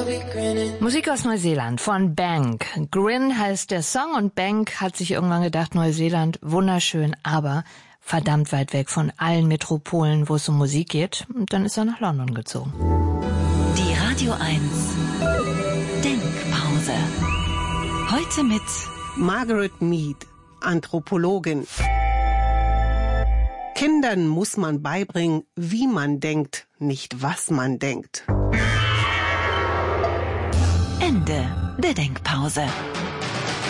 Musik aus Neuseeland von Bank. Grin heißt der Song und Bank hat sich irgendwann gedacht, Neuseeland, wunderschön, aber verdammt weit weg von allen Metropolen, wo es um Musik geht. Und dann ist er nach London gezogen. Die Radio 1 Denkpause. Heute mit Margaret Mead, Anthropologin. Kindern muss man beibringen, wie man denkt, nicht was man denkt. Ende der Denkpause.